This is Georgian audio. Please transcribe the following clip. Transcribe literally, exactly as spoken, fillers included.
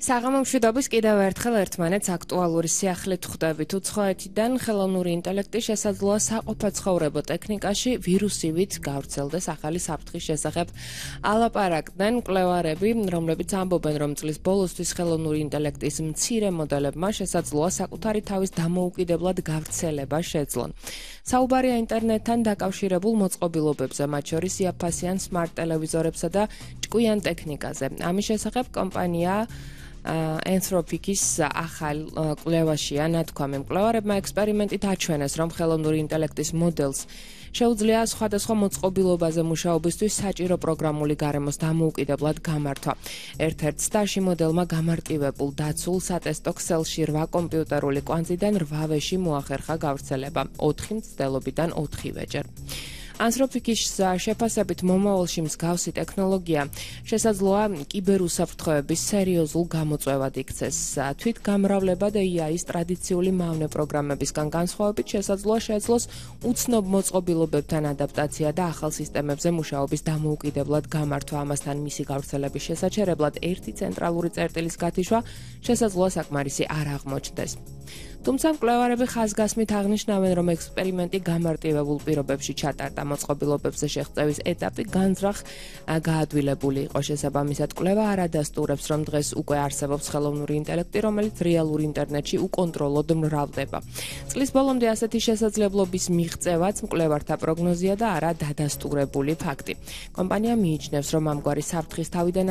საღამომშვიდობის კიდევ ერთხელ ერთმანეთს აქტუალური სიახლით ხვდებით. უცხოეთიდან ხელოვნური ინტელექტი შესაძლოა საყოფაცხოვრებო ტექნიკაში ვირუსივით გავრცელდეს ახალი საფრთხის შესახებ. ალაპარაკდნენ მკვლევარები, რომლებიც ამბობენ, რომ წლის ბოლოსთვის ხელოვნური ინტელექტის მცირე მოდელებმა შესაძლოა საკუთარი თავის დამოუკიდებლად გავრცელება შეძლონ. საუბარია ინტერნეტთან დაკავშირებულ მოწყობილობებზე, მათ შორის იაფფასიან სმარტ ტელევიზორებსა და ჭკვიან ტექნიკაზე. ამის შესახებ კომპანია Anthropic's ახალ კვლევაშია ნათქვამი. მკვლევარებმა ექსპერიმენტით აჩვენეს, რომ ხელოვნური ინტელექტის მოდელს შეუძლია სხვადასხვა მოწყობილობაზე მუშაობისთვის საჭირო პროგრამული გარემოს დამოუკიდებლად გამართვა. ერთ-ერთ სტაჟში მოდელმა გამარტივებულ დაცულ სატესტო ქსელში რვა კომპიუტერული კვანძიდან რვავეში მოახერხა გავრცელება ოთხი მცდელობიდან ოთხივეჯერ. Anthropic's შეფასებით მომავალში მსგავსი ტექნოლოგია შესაძლოა კიბერუსაფრთხოების სერიოზულ გამოწვევად იქცეს. თვითგამრავლება და ე აი-ის ტრადიციული მავნე პროგრამებისგან განსხვავებით შესაძლოა შეეძლოს უცნობ მოწყობილობებთან ადაპტაცია და ახალ სისტემებზე მუშაობის დამოუკიდებლად გამართვა. ამასთან მისი გავრცელების შესაჩერებლად ერთი ცენტრალური წერტილის გათიშვა შესაძლოა საკმარისი არ აღმოჩნდეს. თუმცა მკვლევარები ხაზგასმით აღნიშნავენ, რომ ექსპერიმენტი გამარტივებულ პირობებში ჩატარდა. მოწყობილობებზე შეღწევის ეტაპი განზრახ გაადვილებული იყო. შესაბამისად, კვლევა არ ადასტურებს, რომ დღეს უკვე არსებობს ხელოვნური ინტელექტი, რომელიც რეალურ ინტერნეტში უკონტროლოდ მრავლდება. წლის ბოლომდე ასეთი შესაძლებლობის მიღწევაც მკვლევართა პროგნოზია და არა დადასტურებული ფაქტი. კომპანია მიიჩნევს, რომ ამგვარი საფრთხის თავიდან